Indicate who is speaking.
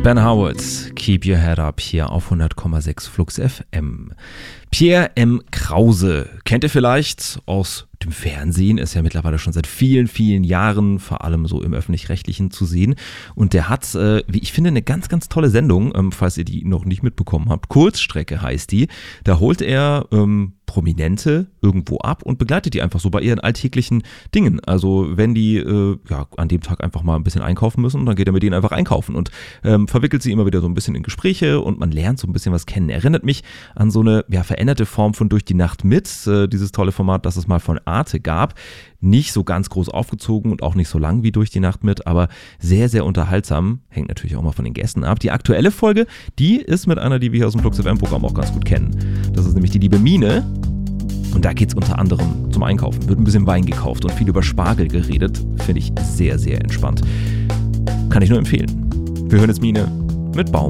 Speaker 1: Ben Howard, Keep Your Head Up hier auf 100,6 Flux FM. Pierre M. Krause kennt ihr vielleicht aus dem Fernsehen, ist ja mittlerweile schon seit vielen, vielen Jahren, vor allem so im Öffentlich-Rechtlichen zu sehen. Und der hat, wie ich finde, eine ganz, ganz tolle Sendung, falls ihr die noch nicht mitbekommen habt. Kurzstrecke heißt die. Da holt er Prominente irgendwo ab und begleitet die einfach so bei ihren alltäglichen Dingen. Also wenn die an dem Tag einfach mal ein bisschen einkaufen müssen, dann geht er mit denen einfach einkaufen und verwickelt sie immer wieder so ein bisschen in Gespräche und man lernt so ein bisschen was kennen. Erinnert mich an so eine veränderte Form von Durch die Nacht mit, dieses tolle Format, das es mal von Arte gab. Nicht so ganz groß aufgezogen und auch nicht so lang wie Durch die Nacht mit, aber sehr, sehr unterhaltsam. Hängt natürlich auch mal von den Gästen ab. Die aktuelle Folge, die ist mit einer, die wir hier aus dem Flux FM Programm auch ganz gut kennen. Das ist nämlich die liebe Mine. Und da geht es unter anderem zum Einkaufen. Wird ein bisschen Wein gekauft und viel über Spargel geredet. Finde ich sehr, sehr entspannt. Kann ich nur empfehlen. Wir hören jetzt Mine mit Baum